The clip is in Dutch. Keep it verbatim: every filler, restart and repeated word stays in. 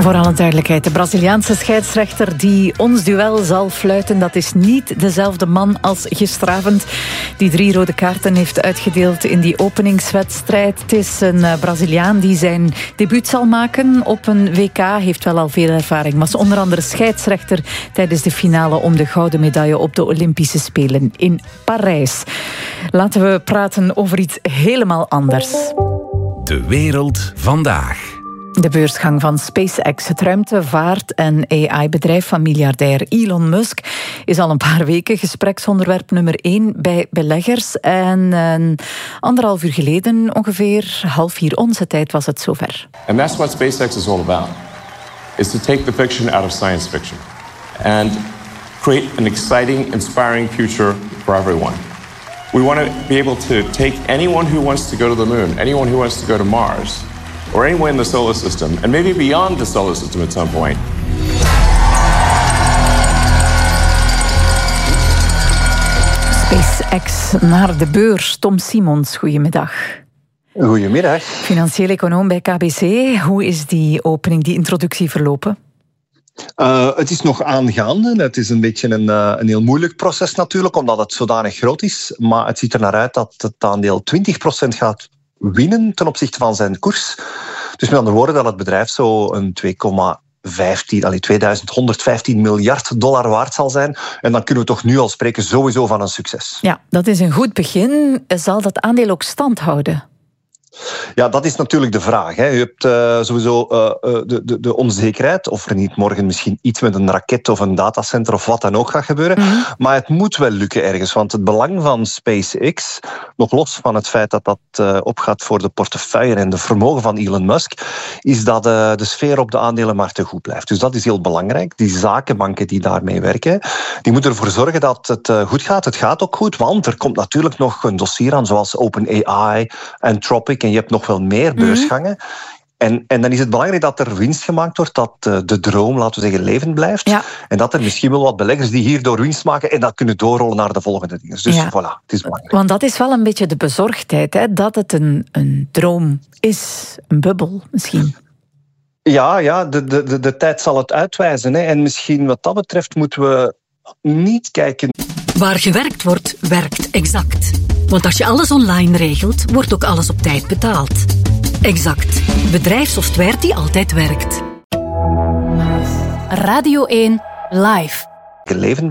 Voor alle duidelijkheid, de Braziliaanse scheidsrechter die ons duel zal fluiten, dat is niet dezelfde man als gisteravond die drie rode kaarten heeft uitgedeeld in die openingswedstrijd. Het is een Braziliaan die zijn debuut zal maken op een W K, heeft wel al veel ervaring, was onder andere scheidsrechter tijdens de finale om de gouden medaille op de Olympische Spelen in Parijs. Laten we praten over iets helemaal anders. De wereld vandaag. De beursgang van SpaceX, het ruimtevaart- en A I-bedrijf van miljardair Elon Musk, is al een paar weken gespreksonderwerp nummer één bij beleggers. En een anderhalf uur geleden, ongeveer half vier onze tijd, was het zover. And that's what SpaceX is all about. Is to take the fiction out of science fiction and create an exciting, inspiring future for everyone. We want to be able to take anyone who wants to go to the moon, anyone who wants to go to Mars, or anywhere in the solar system, and maybe beyond the solar system at some point. SpaceX naar de beurs. Tom Simons, goedemiddag. Goedemiddag. Financieel econoom bij K B C. Hoe is die opening, die introductie verlopen? Uh, het is nog aangaande. Het is een beetje een, uh, een heel moeilijk proces natuurlijk, omdat het zodanig groot is. Maar het ziet er naar uit dat het aandeel twintig procent gaat winnen ten opzichte van zijn koers. Dus met andere woorden dat het bedrijf zo een twee komma vijftien, allee, tweeduizend honderdvijftien miljard dollar waard zal zijn. En dan kunnen we toch nu al spreken sowieso van een succes. Ja, dat is een goed begin. Zal dat aandeel ook stand houden? Ja, dat is natuurlijk de vraag. Hè. Je hebt uh, sowieso uh, de, de, de onzekerheid of er niet morgen misschien iets met een raket of een datacenter of wat dan ook gaat gebeuren. Mm-hmm. Maar het moet wel lukken ergens, want het belang van SpaceX, nog los van het feit dat dat uh, opgaat voor de portefeuille en de vermogen van Elon Musk, is dat uh, de sfeer op de aandelenmarkten goed blijft. Dus dat is heel belangrijk. Die zakenbanken die daarmee werken, die moeten ervoor zorgen dat het uh, goed gaat. Het gaat ook goed, want er komt natuurlijk nog een dossier aan, zoals OpenAI, Anthropic, en je hebt nog wel meer beursgangen. Mm-hmm. En, en dan is het belangrijk dat er winst gemaakt wordt, dat uh, de droom, laten we zeggen, levend blijft. Ja. En dat er misschien wel wat beleggers die hierdoor winst maken en dat kunnen doorrollen naar de volgende dingen. Dus ja. Voilà, het is belangrijk. Want dat is wel een beetje de bezorgdheid, hè? Dat het een, een droom is, een bubbel misschien. Ja, ja de, de, de, de tijd zal het uitwijzen. Hè. En misschien wat dat betreft moeten we niet kijken. Waar gewerkt wordt, werkt Exact. Want als je alles online regelt, wordt ook alles op tijd betaald. Exact. Bedrijfssoftware die altijd werkt. Radio één Live. Leven